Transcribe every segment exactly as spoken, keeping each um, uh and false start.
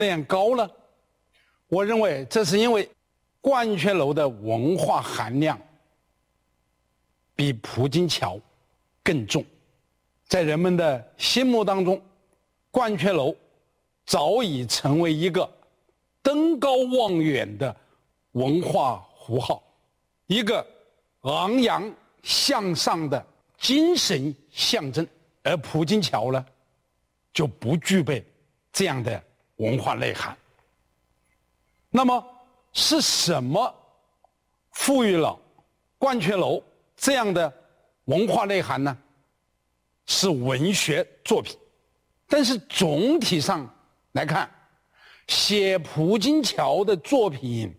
那样高呢？我认为这是因为鹳雀楼的文化含量比普金桥更重，在人们的心目当中，鹳雀楼早已成为一个登高望远的文化符号，一个昂扬向上的精神象征，而普金桥呢，就不具备这样的文化内涵。那么是什么赋予了鹳雀楼这样的文化内涵呢？是文学作品。但是总体上来看，写普金桥的作品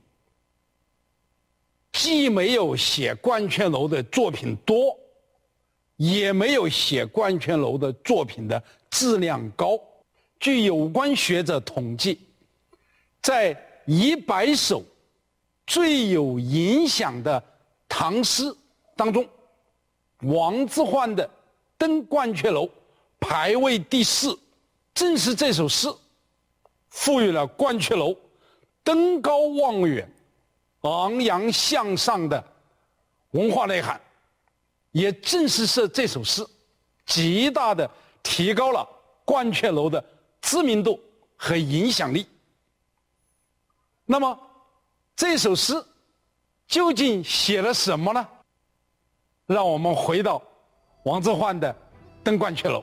既没有写鹳雀楼的作品多，也没有写鹳雀楼的作品的质量高。据有关学者统计，在一百首最有影响的唐诗当中，王之涣的《登鹳雀楼》排位第四。正是这首诗赋予了鹳雀楼登高望远、昂扬向上的文化内涵，也正是是这首诗极大的提高了鹳雀楼的知名度和影响力。那么这首诗究竟写了什么呢？让我们回到王之涣的《登鹳雀楼》。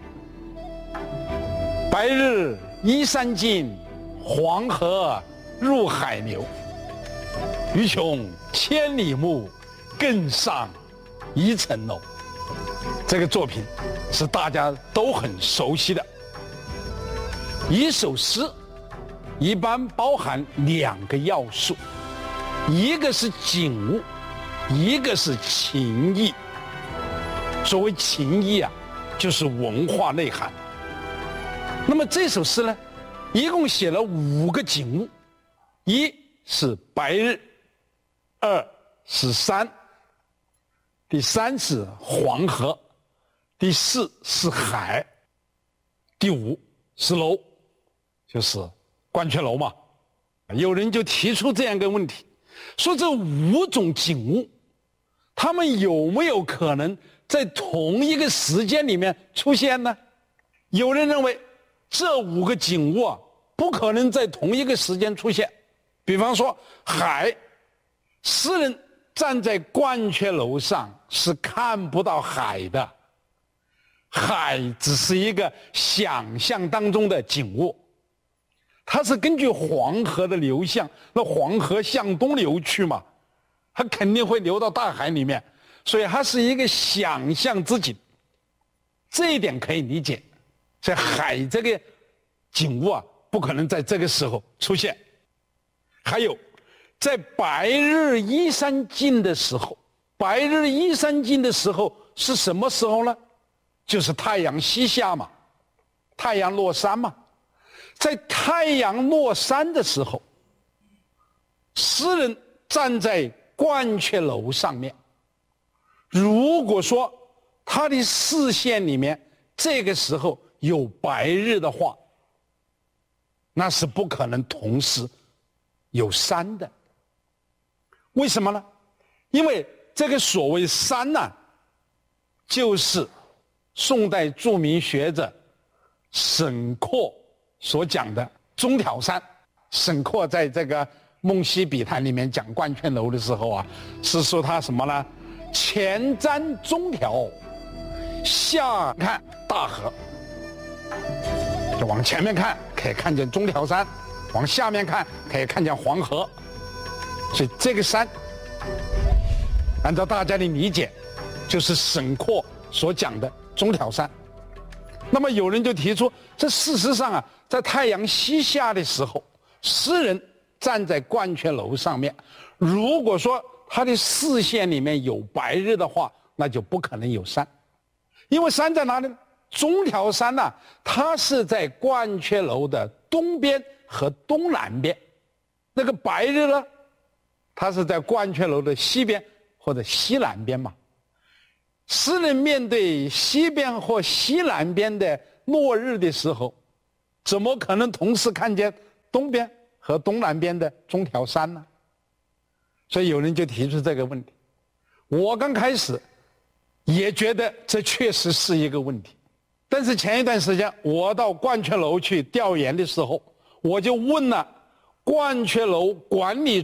白日依山尽，黄河入海流。欲穷千里目，更上一层楼。这个作品是大家都很熟悉的。一首诗一般包含两个要素，一个是景物，一个是情意。所谓情意啊，就是文化内涵。那么这首诗呢，一共写了五个景物，一是白日，二是山，第三是黄河，第四是海，第五是楼，就是鹳雀楼嘛。有人就提出这样一个问题，说这五种景物，它们有没有可能在同一个时间里面出现呢？有人认为这五个景物啊，不可能在同一个时间出现。比方说海，诗人站在鹳雀楼上是看不到海的，海只是一个想象当中的景物，它是根据黄河的流向，那黄河向东流去嘛，它肯定会流到大海里面，所以它是一个想象之景，这一点可以理解。所以海这个景物啊，不可能在这个时候出现。还有在白日依山尽的时候，白日依山尽的时候是什么时候呢？就是太阳西下嘛，太阳落山嘛。在太阳落山的时候，诗人站在鹳雀楼上面，如果说他的视线里面这个时候有白日的话，那是不可能同时有山的。为什么呢？因为这个所谓山呢、啊，就是宋代著名学者沈括所讲的中条山。沈括在这个《梦溪笔谈》里面讲鹳雀楼的时候啊，是说他什么呢？前瞻中条，下看大河。就往前面看可以看见中条山，往下面看可以看见黄河。所以这个山按照大家的理解就是沈括所讲的中条山。那么有人就提出，这事实上啊，在太阳西下的时候，诗人站在鹳雀楼上面，如果说他的视线里面有白日的话，那就不可能有山。因为山在哪里呢？中条山呢、啊，它是在鹳雀楼的东边和东南边。那个白日呢，它是在鹳雀楼的西边或者西南边嘛。诗人面对西边或西南边的落日的时候，怎么可能同时看见东边和东南边的中条山呢？所以有人就提出这个问题。我刚开始也觉得这确实是一个问题，但是前一段时间我到鹳雀楼去调研的时候，我就问了鹳雀楼管理